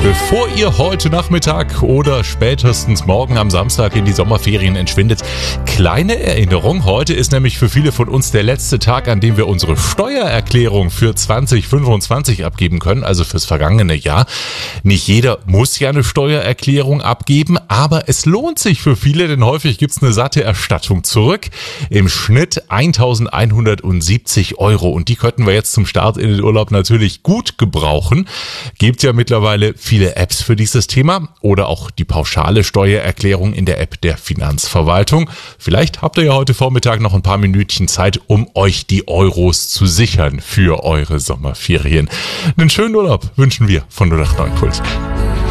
Bevor ihr heute Nachmittag oder spätestens morgen am Samstag in die Sommerferien entschwindet, kleine Erinnerung. Heute ist nämlich für viele von uns der letzte Tag, an dem wir unsere Steuererklärung für 2025 abgeben können, also fürs vergangene Jahr. Nicht jeder muss ja eine Steuererklärung abgeben, aber es lohnt sich für viele, denn häufig gibt's eine satte Erstattung zurück. Im Schnitt 1.170 €, und die könnten wir jetzt zum Start in den Urlaub natürlich gut gebrauchen. Gibt ja mittlerweile viele Apps für dieses Thema oder auch die pauschale Steuererklärung in der App der Finanzverwaltung. Vielleicht habt ihr ja heute Vormittag noch ein paar Minütchen Zeit, um euch die Euros zu sichern für eure Sommerferien. Einen schönen Urlaub wünschen wir von 089 Puls.